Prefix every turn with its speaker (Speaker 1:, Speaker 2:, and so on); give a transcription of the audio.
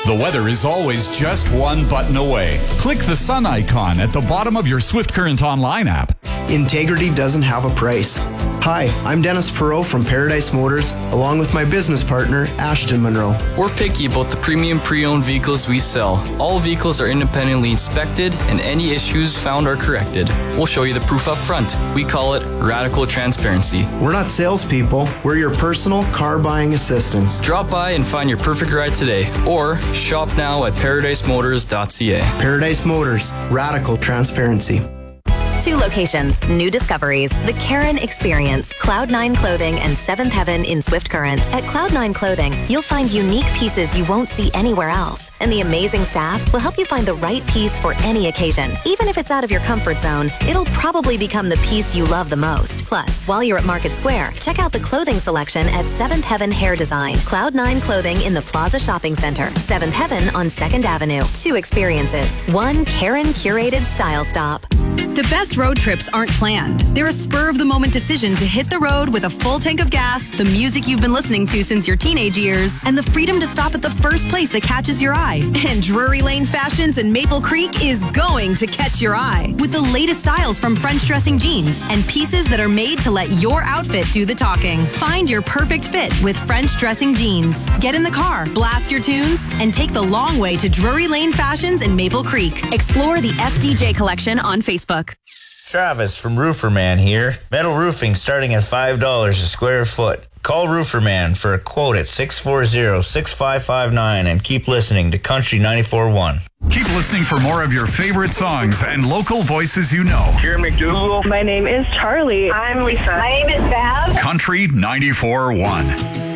Speaker 1: The weather is always just one button away. Click the sun icon at the bottom of your Swift Current online app.
Speaker 2: Integrity doesn't have a price. Hi, I'm Dennis Perot from Paradise Motors, along with my business partner, Ashton Monroe.
Speaker 3: We're picky about the premium pre-owned vehicles we sell. All vehicles are independently inspected, and any issues found are corrected. We'll show you the proof up front. We call it radical transparency.
Speaker 2: We're not salespeople. We're your personal car buying assistants.
Speaker 3: Drop by and find your perfect ride today, or shop now at ParadiseMotors.ca.
Speaker 2: Paradise Motors, radical transparency.
Speaker 4: 2 locations, new discoveries, the Karen Experience, Cloud9 Clothing and Seventh Heaven in Swift Current. At Cloud9 Clothing, you'll find unique pieces you won't see anywhere else. And the amazing staff will help you find the right piece for any occasion. Even if it's out of your comfort zone, it'll probably become the piece you love the most. Plus, while you're at Market Square, check out the clothing selection at Seventh Heaven Hair Design. Cloud9 Clothing in the Plaza Shopping Center. Seventh Heaven on 2nd Avenue. 2 experiences. 1 Karen curated style stop.
Speaker 5: The best road trips aren't planned. They're a spur-of-the-moment decision to hit the road with a full tank of gas, the music you've been listening to since your teenage years, and the freedom to stop at the first place that catches your eye. And Drury Lane Fashions in Maple Creek is going to catch your eye with the latest styles from French dressing jeans and pieces that are made to let your outfit do the talking. Find your perfect fit with French dressing jeans. Get in the car, blast your tunes, and take the long way to Drury Lane Fashions in Maple Creek. Explore the FDJ collection on Facebook.
Speaker 6: Travis from Rooferman here. Metal roofing starting at $5 a square foot. Call Rooferman for a quote at 640-6559 and keep listening to Country 94.1.
Speaker 1: Keep listening for more of your favorite songs and local voices you know.
Speaker 7: Jeremy McDougal.
Speaker 8: My name is Charlie.
Speaker 7: I'm Lisa.
Speaker 8: My name is Bab.
Speaker 1: Country 94.1.